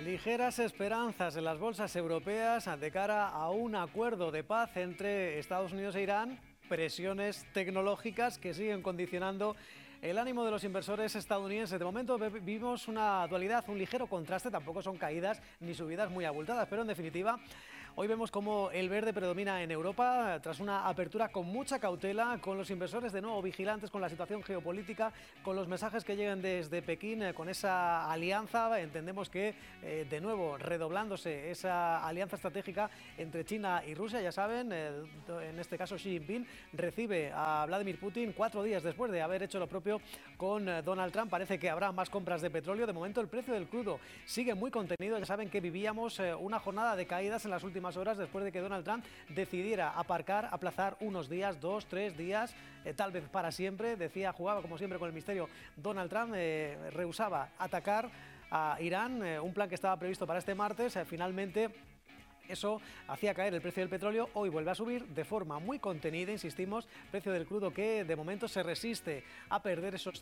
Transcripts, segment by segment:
Ligeras esperanzas en las bolsas europeas de cara a un acuerdo de paz entre Estados Unidos e Irán, presiones tecnológicas que siguen condicionando el ánimo de los inversores estadounidenses. De momento vimos una dualidad, un ligero contraste, tampoco son caídas ni subidas muy abultadas, pero en definitiva hoy vemos cómo el verde predomina en Europa tras una apertura con mucha cautela, con los inversores de nuevo vigilantes con la situación geopolítica, con los mensajes que llegan desde Pekín, con esa alianza. Entendemos que de nuevo redoblándose esa alianza estratégica entre China y Rusia. Ya saben, en este caso Xi Jinping recibe a Vladimir Putin 4 días después de haber hecho lo propio con Donald Trump. Parece que habrá más compras de petróleo. De momento el precio del crudo sigue muy contenido. Ya saben que vivíamos una jornada de caídas en las últimas horas después de que Donald Trump decidiera aplazar unos días, 2, 3 días, tal vez para siempre. Jugaba como siempre con el misterio. Donald Trump rehusaba atacar a Irán, un plan que estaba previsto para este martes. Finalmente eso hacía caer el precio del petróleo. Hoy vuelve a subir de forma muy contenida, insistimos, precio del crudo que de momento se resiste a perder esos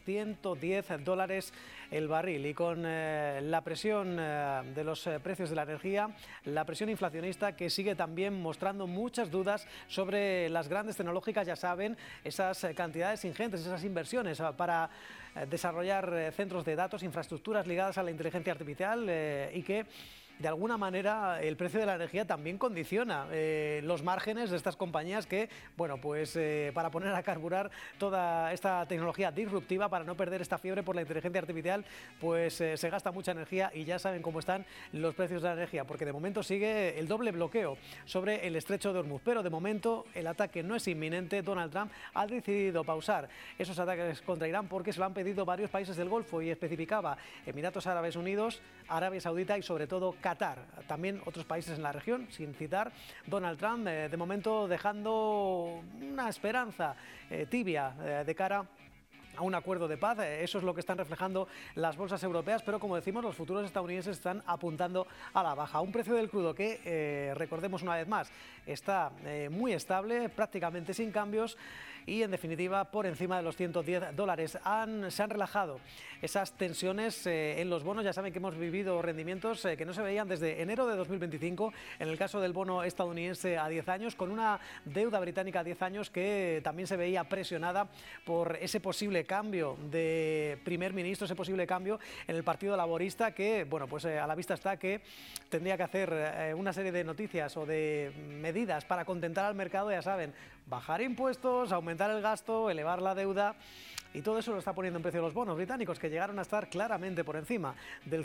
$110 el barril. Y con la presión de los precios de la energía, la presión inflacionista que sigue también mostrando muchas dudas sobre las grandes tecnológicas, ya saben, esas cantidades ingentes, esas inversiones para desarrollar centros de datos, infraestructuras ligadas a la inteligencia artificial y que de alguna manera el precio de la energía también condiciona los márgenes de estas compañías que, bueno, pues para poner a carburar toda esta tecnología disruptiva, para no perder esta fiebre por la inteligencia artificial, pues se gasta mucha energía y ya saben cómo están los precios de la energía, porque de momento sigue el doble bloqueo sobre el estrecho de Hormuz. Pero de momento el ataque no es inminente. Donald Trump ha decidido pausar esos ataques contra Irán porque se lo han pedido varios países del Golfo y especificaba Emiratos Árabes Unidos, Arabia Saudita y sobre todo Qatar, también otros países en la región, sin citar. Donald Trump de momento dejando una esperanza tibia de cara a un acuerdo de paz. Eso es lo que están reflejando las bolsas europeas, pero como decimos, los futuros estadounidenses están apuntando a la baja. Un precio del crudo que, recordemos una vez más, está muy estable, prácticamente sin cambios y en definitiva por encima de los $110. Se han relajado esas tensiones en los bonos. Ya saben que hemos vivido rendimientos que no se veían desde enero de 2025, en el caso del bono estadounidense a 10 años, con una deuda británica a 10 años que también se veía presionada por ese posible cambio de primer ministro, ese posible cambio en el Partido Laborista, que, bueno, pues a la vista está que tendría que hacer una serie de noticias o de medidas para contentar al mercado. Ya saben, bajar impuestos, aumentar el gasto, elevar la deuda. Y todo eso lo está poniendo en precio los bonos británicos, que llegaron a estar claramente por encima del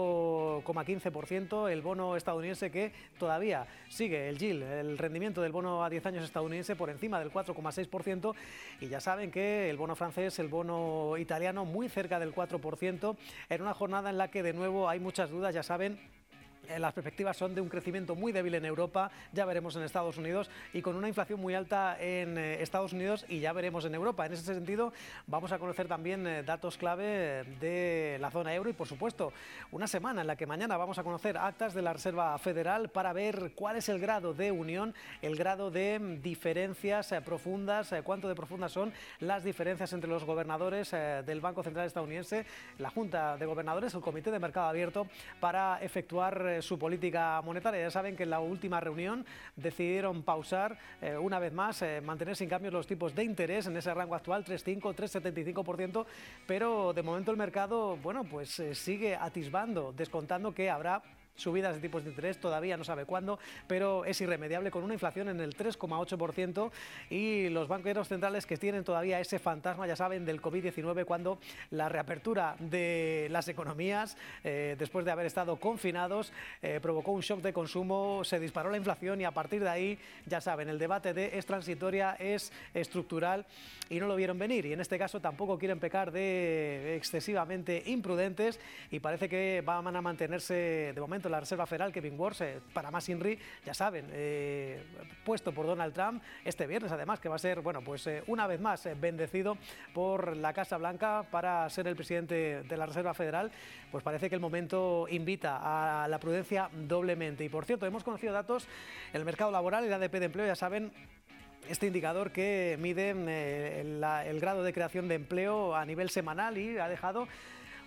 5,15%. El bono estadounidense que todavía sigue, el yield, el rendimiento del bono a 10 años estadounidense por encima del 4,6%. Y ya saben que el bono francés, el bono italiano muy cerca del 4%, en una jornada en la que de nuevo hay muchas dudas. Ya saben, las perspectivas son de un crecimiento muy débil en Europa, ya veremos en Estados Unidos, y con una inflación muy alta en Estados Unidos, y ya veremos en Europa. En ese sentido, vamos a conocer también datos clave de la zona euro y, por supuesto, una semana en la que mañana vamos a conocer actas de la Reserva Federal para ver cuál es el grado de unión, el grado de diferencias profundas, cuánto de profundas son las diferencias entre los gobernadores del Banco Central estadounidense, la Junta de Gobernadores, el Comité de Mercado Abierto, para efectuar su política monetaria. Ya saben que en la última reunión decidieron pausar una vez más, mantener sin cambios los tipos de interés en ese rango actual, 3,5, 3,75%, pero de momento el mercado, bueno, pues sigue atisbando, descontando que habrá subidas de tipos de interés, todavía no sabe cuándo, pero es irremediable, con una inflación en el 3,8% y los banqueros centrales que tienen todavía ese fantasma, ya saben, del COVID-19, cuando la reapertura de las economías, después de haber estado confinados, provocó un shock de consumo, se disparó la inflación y a partir de ahí, ya saben, el debate de es transitoria, es estructural, y no lo vieron venir. Y en este caso tampoco quieren pecar de excesivamente imprudentes y parece que van a mantenerse de momento la Reserva Federal. Kevin Warsh, para más INRI, ya saben, puesto por Donald Trump este viernes, además, que va a ser, bueno, pues una vez más bendecido por la Casa Blanca para ser el presidente de la Reserva Federal. Pues parece que el momento invita a la prudencia doblemente. Y por cierto, hemos conocido datos en el mercado laboral, el ADP de empleo, ya saben, este indicador que mide el grado de creación de empleo a nivel semanal, y ha dejado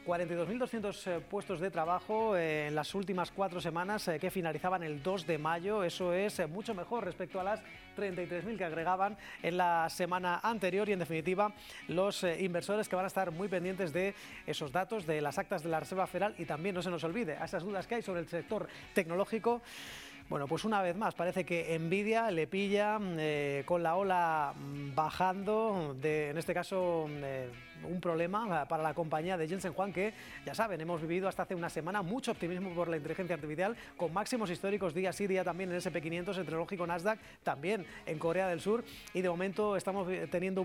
42.200 puestos de trabajo en las últimas 4 semanas que finalizaban el 2 de mayo. Eso es mucho mejor respecto a las 33.000 que agregaban en la semana anterior y, en definitiva, los inversores que van a estar muy pendientes de esos datos, de las actas de la Reserva Federal y también, no se nos olvide, a esas dudas que hay sobre el sector tecnológico. Bueno, pues una vez más parece que Nvidia le pilla con la ola bajando, en este caso un problema para la compañía de Jensen Huang, que ya saben, hemos vivido hasta hace una semana mucho optimismo por la inteligencia artificial, con máximos históricos día sí, día también en SP500, en tecnológico Nasdaq, también en Corea del Sur, y de momento estamos teniendo